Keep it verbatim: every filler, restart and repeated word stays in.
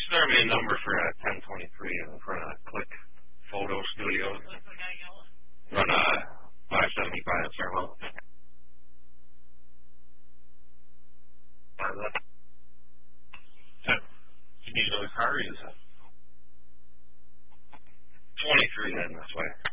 their main number for uh, ten twenty-three in front of Click Photo Studios. Run a five seventy-five servo. You need another car, or is it? twenty-three then this way.